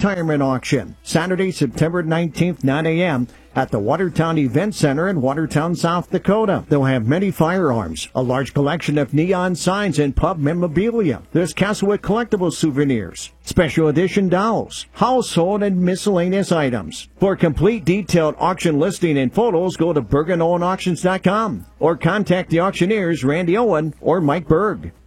Retirement Auction, Saturday, September 19th, 9 a.m. at the Watertown Event Center in Watertown, South Dakota. They'll have many firearms, a large collection of neon signs, and pub memorabilia. There's Castlewood collectible souvenirs, special edition dolls, household and miscellaneous items. For complete detailed auction listing and photos, go to BergenOwenAuctions.com or contact the auctioneers Randy Owen or Mike Berg.